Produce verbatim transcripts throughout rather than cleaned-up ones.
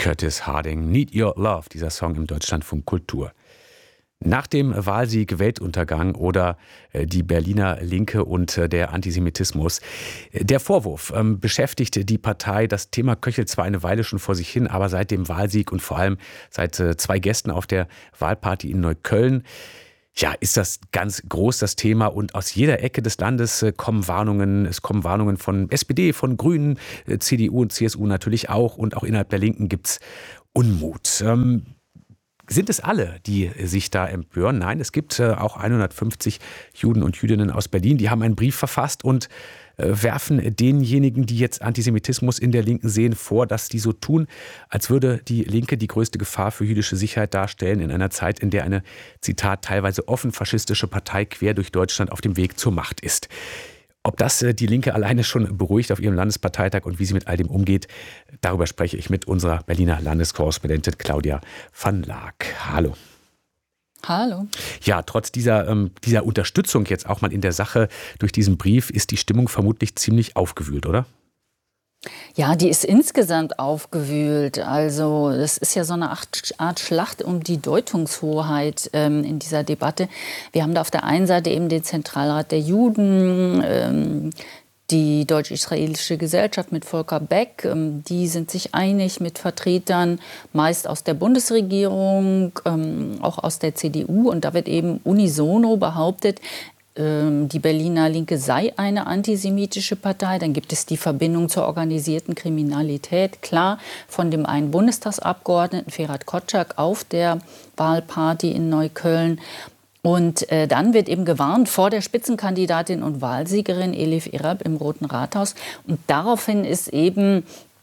Curtis Harding, Need Your Love, dieser Song im Deutschlandfunk Kultur. Nach dem Wahlsieg, Weltuntergang oder äh, die Berliner Linke und äh, der Antisemitismus. Der Vorwurf ähm, beschäftigte die Partei. Das Thema köchelt zwar eine Weile schon vor sich hin, aber seit dem Wahlsieg und vor allem seit äh, zwei Gästen auf der Wahlparty in Neukölln, ja, ist das ganz groß, das Thema. Und aus jeder Ecke des Landes äh, kommen Warnungen. Es kommen Warnungen von S P D, von Grünen, äh, C D U und C S U natürlich auch. Und auch innerhalb der Linken gibt's Unmut. Ähm, Sind es alle, die sich da empören? Nein, es gibt äh, auch hundertfünfzig Juden und Jüdinnen aus Berlin, die haben einen Brief verfasst und äh, werfen denjenigen, die jetzt Antisemitismus in der Linken sehen, vor, dass die so tun, als würde die Linke die größte Gefahr für jüdische Sicherheit darstellen in einer Zeit, in der eine, Zitat, teilweise offen faschistische Partei quer durch Deutschland auf dem Weg zur Macht ist. Ob das äh, die Linke alleine schon beruhigt auf ihrem Landesparteitag und wie sie mit all dem umgeht, darüber spreche ich mit unserer Berliner Landeskorrespondentin Claudia van Laak. Hallo. Hallo. Ja, trotz dieser, ähm, dieser Unterstützung jetzt auch mal in der Sache durch diesen Brief ist die Stimmung vermutlich ziemlich aufgewühlt, oder? Ja, die ist insgesamt aufgewühlt. Also das ist ja so eine Art Schlacht um die Deutungshoheit ähm, in dieser Debatte. Wir haben da auf der einen Seite eben den Zentralrat der Juden, ähm, die Deutsch-Israelische Gesellschaft mit Volker Beck. Ähm, die sind sich einig mit Vertretern meist aus der Bundesregierung, ähm, auch aus der C D U. Und da wird eben unisono behauptet, die Berliner Linke sei eine antisemitische Partei. Dann gibt es die Verbindung zur organisierten Kriminalität. Klar, von dem einen Bundestagsabgeordneten, Ferhat Kotschak, auf der Wahlparty in Neukölln. Und äh, dann wird eben gewarnt vor der Spitzenkandidatin und Wahlsiegerin Elif Erab im Roten Rathaus. Und daraufhin ist eben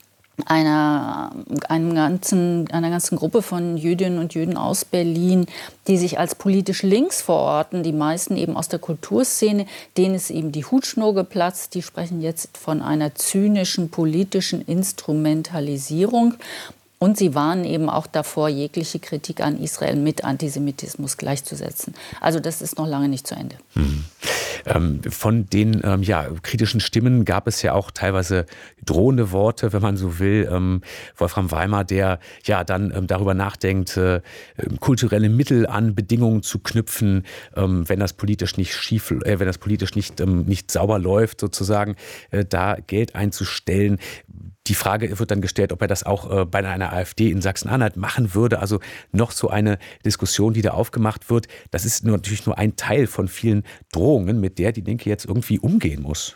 Einer, einem ganzen, einer ganzen Gruppe von Jüdinnen und Juden aus Berlin, die sich als politisch links verorten, die meisten eben aus der Kulturszene, denen ist eben die Hutschnur geplatzt. Die sprechen jetzt von einer zynischen politischen Instrumentalisierung. Und sie warnen eben auch davor, jegliche Kritik an Israel mit Antisemitismus gleichzusetzen. Also das ist noch lange nicht zu Ende. Hm. Ähm, von den ähm, ja, kritischen Stimmen gab es ja auch teilweise drohende Worte, wenn man so will. Ähm, Wolfram Weimar, der ja dann ähm, darüber nachdenkt, äh, kulturelle Mittel an Bedingungen zu knüpfen, ähm, wenn das politisch nicht schief, äh, wenn das politisch nicht, ähm, nicht sauber läuft, sozusagen, äh, da Geld einzustellen. Die Frage wird dann gestellt, ob er das auch äh, bei einer AfD in Sachsen-Anhalt machen würde. Also noch so eine Diskussion, die da aufgemacht wird. Das ist nur, natürlich nur ein Teil von vielen Drohungen, mit der die Linke jetzt irgendwie umgehen muss.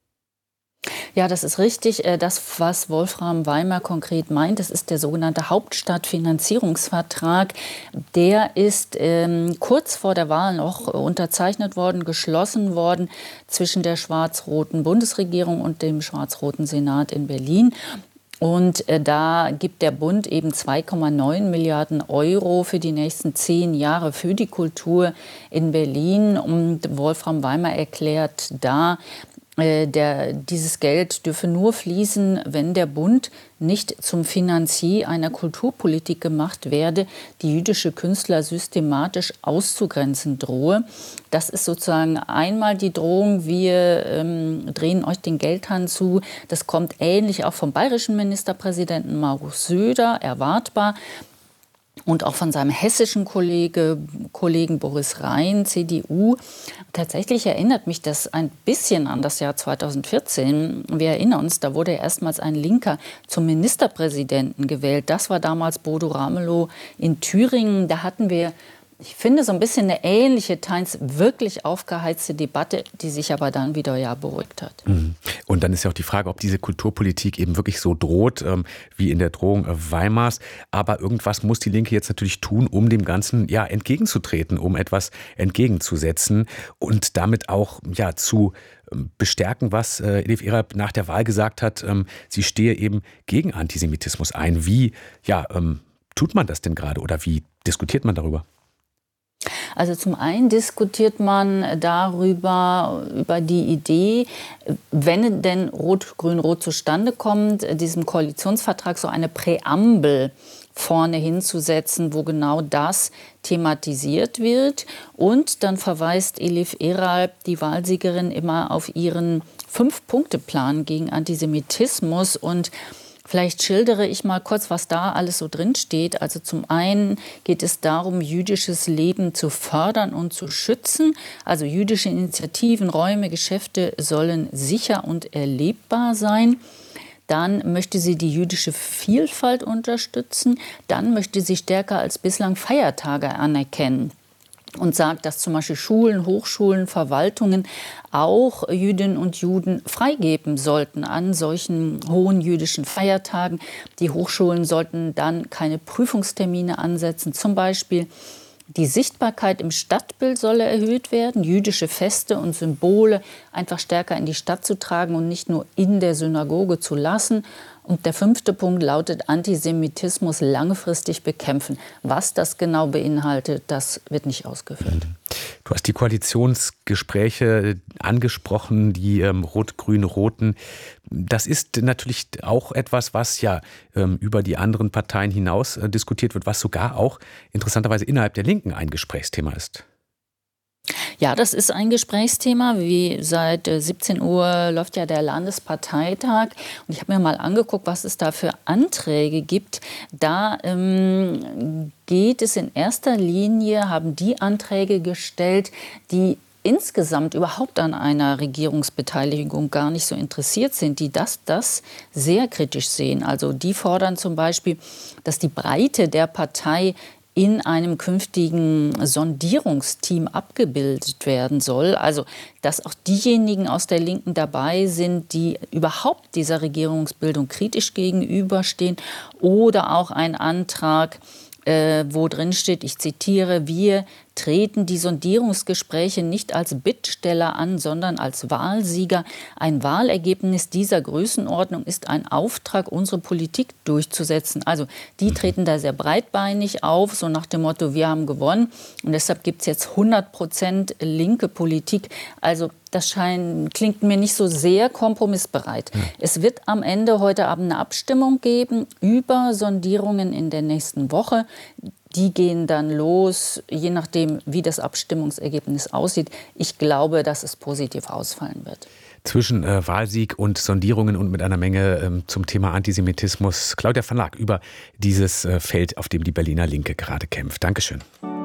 Ja, das ist richtig. Das, was Wolfram Weimar konkret meint, das ist der sogenannte Hauptstadtfinanzierungsvertrag. Der ist ähm, kurz vor der Wahl noch unterzeichnet worden, geschlossen worden zwischen der schwarz-roten Bundesregierung und dem schwarz-roten Senat in Berlin. Und äh, da gibt der Bund eben zwei Komma neun Milliarden Euro für die nächsten zehn Jahre für die Kultur in Berlin. Und Wolfram Weimar erklärt da, Der, dieses Geld dürfe nur fließen, wenn der Bund nicht zum Finanzier einer Kulturpolitik gemacht werde, die jüdische Künstler systematisch auszugrenzen drohe. Das ist sozusagen einmal die Drohung, wir ähm, drehen euch den Geldhahn zu. Das kommt ähnlich auch vom bayerischen Ministerpräsidenten Markus Söder, erwartbar. Und auch von seinem hessischen Kollege, Kollegen Boris Rhein, C D U. Tatsächlich erinnert mich das ein bisschen an das Jahr zweitausendvierzehn. Wir erinnern uns, da wurde erstmals ein Linker zum Ministerpräsidenten gewählt. Das war damals Bodo Ramelow in Thüringen. Da hatten wir, ich finde, so ein bisschen eine ähnliche, teils wirklich aufgeheizte Debatte, die sich aber dann wieder ja beruhigt hat. Und dann ist ja auch die Frage, ob diese Kulturpolitik eben wirklich so droht, ähm, wie in der Drohung Weimars. Aber irgendwas muss die Linke jetzt natürlich tun, um dem Ganzen ja entgegenzutreten, um etwas entgegenzusetzen und damit auch ja zu ähm, bestärken, was äh, Elif Erab nach der Wahl gesagt hat. Ähm, sie stehe eben gegen Antisemitismus ein. Wie ja, ähm, tut man das denn gerade oder wie diskutiert man darüber? Also zum einen diskutiert man darüber, über die Idee, wenn denn Rot-Grün-Rot zustande kommt, diesem Koalitionsvertrag so eine Präambel vorne hinzusetzen, wo genau das thematisiert wird. Und dann verweist Elif Erab, die Wahlsiegerin, immer auf ihren Fünf-Punkte-Plan gegen Antisemitismus und Vielleicht schildere ich mal kurz, was da alles so drin steht. Also zum einen geht es darum, jüdisches Leben zu fördern und zu schützen. Also jüdische Initiativen, Räume, Geschäfte sollen sicher und erlebbar sein. Dann möchte sie die jüdische Vielfalt unterstützen. Dann möchte sie stärker als bislang Feiertage anerkennen. Und sagt, dass zum Beispiel Schulen, Hochschulen, Verwaltungen auch Jüdinnen und Juden freigeben sollten an solchen hohen jüdischen Feiertagen. Die Hochschulen sollten dann keine Prüfungstermine ansetzen. Zum Beispiel die Sichtbarkeit im Stadtbild solle erhöht werden, jüdische Feste und Symbole einfach stärker in die Stadt zu tragen und nicht nur in der Synagoge zu lassen. Und der fünfte Punkt lautet, Antisemitismus langfristig bekämpfen. Was das genau beinhaltet, das wird nicht ausgeführt. Du hast die Koalitionsgespräche angesprochen, die ähm, rot-grün-roten. Das ist natürlich auch etwas, was ja ähm, über die anderen Parteien hinaus äh, diskutiert wird, was sogar auch interessanterweise innerhalb der Linken ein Gesprächsthema ist. Ja, das ist ein Gesprächsthema. Wie seit siebzehn Uhr läuft ja der Landesparteitag. Und ich habe mir mal angeguckt, was es da für Anträge gibt. Da ähm, geht es in erster Linie, haben die Anträge gestellt, die insgesamt überhaupt an einer Regierungsbeteiligung gar nicht so interessiert sind, die das, das sehr kritisch sehen. Also die fordern zum Beispiel, dass die Breite der Partei in einem künftigen Sondierungsteam abgebildet werden soll. Also, dass auch diejenigen aus der Linken dabei sind, die überhaupt dieser Regierungsbildung kritisch gegenüberstehen. Oder auch ein Antrag, äh, wo drin steht, ich zitiere, wir treten die Sondierungsgespräche nicht als Bittsteller an, sondern als Wahlsieger. Ein Wahlergebnis dieser Größenordnung ist ein Auftrag, unsere Politik durchzusetzen. Also die treten da sehr breitbeinig auf, so nach dem Motto, wir haben gewonnen. Und deshalb gibt es jetzt hundert Prozent linke Politik. Also das scheint, klingt mir nicht so sehr kompromissbereit. Ja. Es wird am Ende heute Abend eine Abstimmung geben über Sondierungen in der nächsten Woche. Die gehen dann los, je nachdem, wie das Abstimmungsergebnis aussieht. Ich glaube, dass es positiv ausfallen wird. Zwischen äh, Wahlsieg und Sondierungen und mit einer Menge ähm, zum Thema Antisemitismus. Claudia van Laak über dieses äh, Feld, auf dem die Berliner Linke gerade kämpft. Dankeschön.